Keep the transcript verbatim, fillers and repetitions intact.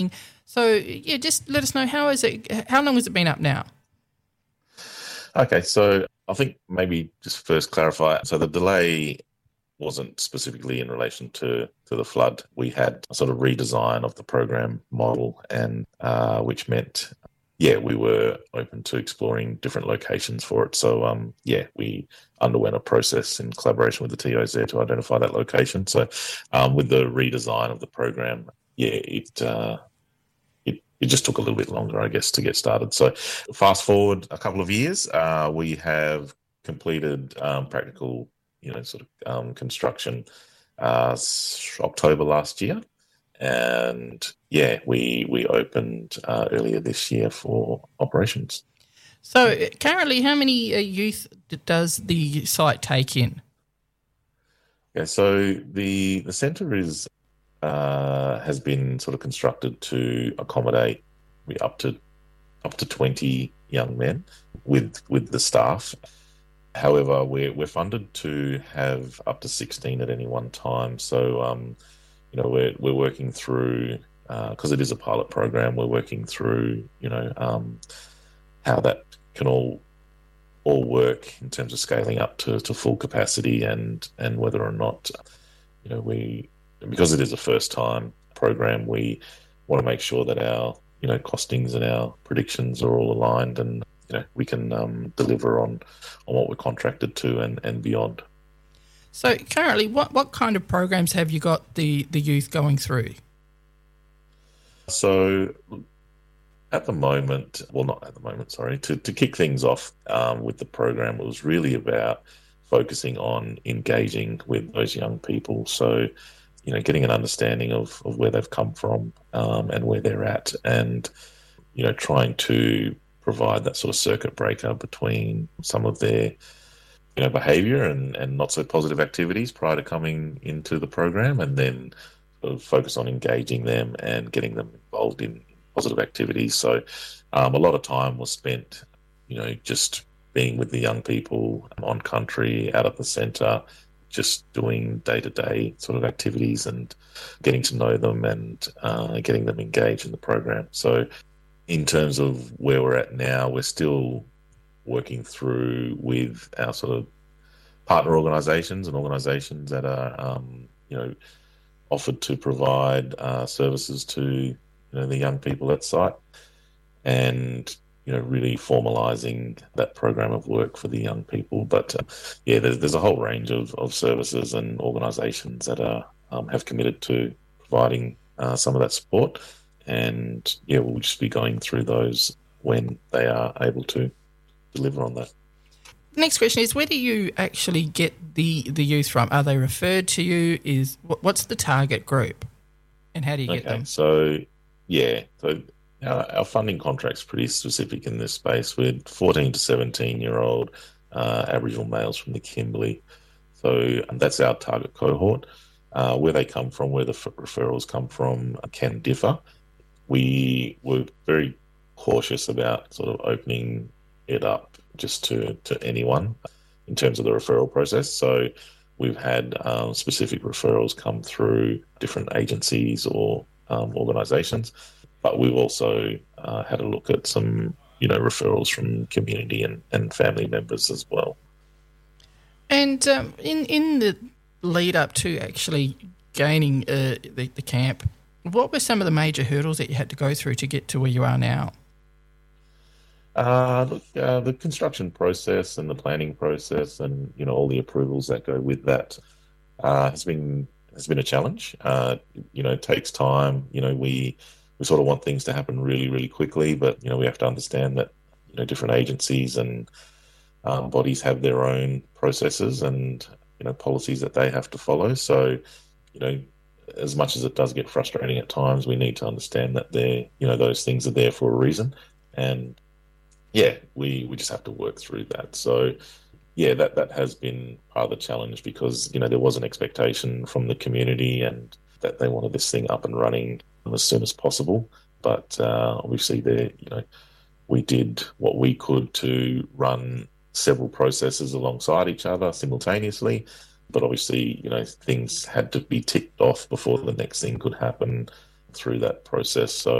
So, yeah, just let us know, how is it, how long has it been up now? Okay, so I think maybe just first clarify. So the delay wasn't specifically in relation to, to the flood. We had a sort of redesign of the program model, and uh, which meant, yeah, we were open to exploring different locations for it. So, um, yeah, we underwent a process in collaboration with the T Os there to identify that location. So, um, with the redesign of the program, yeah, it uh, it, it just took a little bit longer, I guess, to get started. So fast forward a couple of years, uh, we have completed um, practical, you know, sort of um, construction uh, October last year. And yeah, we we opened uh, earlier this year for operations. So, currently, how many uh, youth does the site take in? Yeah, so the the centre is uh, has been sort of constructed to accommodate up to up to twenty young men with with the staff. However, we're we're funded to have up to sixteen at any one time. So, um, you know, we're we're working through because uh, it is a pilot program. We're working through, you know, um, how that can all all work in terms of scaling up to, to full capacity, and and whether or not, you know, we, because it is a first time program, we want to make sure that our, you know, costings and our predictions are all aligned, and you know, we can um, deliver on on what we're contracted to, and, and beyond. So currently, what, what kind of programs have you got the, the youth going through? So at the moment, well, not at the moment, sorry, to, to kick things off um, with the program, it was really about focusing on engaging with those young people. So, you know, getting an understanding of, of where they've come from um, and where they're at, and, you know, trying to provide that sort of circuit breaker between some of their, you know, behaviour and, and not so positive activities prior to coming into the program, and then sort of focus on engaging them and getting them involved in positive activities. So um, a lot of time was spent, you know, just being with the young people on country, out at the centre, just doing day-to-day sort of activities and getting to know them, and uh, getting them engaged in the program. So in terms of where we're at now, we're still working through with our sort of partner organisations and organisations that are, um, you know, offered to provide uh, services to, you know, the young people at site, and, you know, really formalising that program of work for the young people. But uh, yeah, there's, there's a whole range of, of services and organisations that are um, have committed to providing uh, some of that support, and yeah, we'll just be going through those when they are able to deliver on that. The next question is, where do you actually get the, the youth from? Are they referred to you? Is what's the target group, and how do you get okay, them? So yeah, so our, our funding contract's pretty specific in this space. We're fourteen to seventeen year old uh, Aboriginal males from the Kimberley. So that's our target cohort. Uh, where they come from, where the f- referrals come from, can differ. We were very cautious about sort of opening it up just to, to anyone in terms of the referral process. So we've had um, specific referrals come through different agencies or um, organisations, but we've also uh, had a look at some, you know, referrals from community and, and family members as well. And um, in in the lead up to actually gaining uh, the, the camp, what were some of the major hurdles that you had to go through to get to where you are now? Uh, look, uh, the construction process and the planning process, and, you know, all the approvals that go with that uh, has been has been a challenge. Uh, you know, it takes time. You know, we we sort of want things to happen really, really quickly, but, you know, we have to understand that, you know, different agencies and um, bodies have their own processes and, you know, policies that they have to follow. So, you know, as much as it does get frustrating at times, we need to understand that they're, you know, those things are there for a reason, and yeah, we, we just have to work through that. So, yeah, that, that has been part of the challenge, because, you know, there was an expectation from the community and that they wanted this thing up and running as soon as possible. But uh, obviously, there, you know, we did what we could to run several processes alongside each other simultaneously. But obviously, you know, things had to be ticked off before the next thing could happen. through that process. So